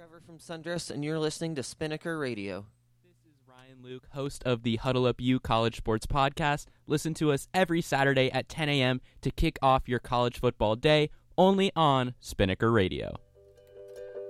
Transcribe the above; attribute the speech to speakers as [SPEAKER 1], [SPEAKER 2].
[SPEAKER 1] Trevor from Sundress, and you're listening to Spinnaker Radio.
[SPEAKER 2] This is Ryan Luke, host of the Huddle Up U College Sports Podcast. Listen to us every Saturday at 10 a.m. to kick off your college football day, only on Spinnaker Radio.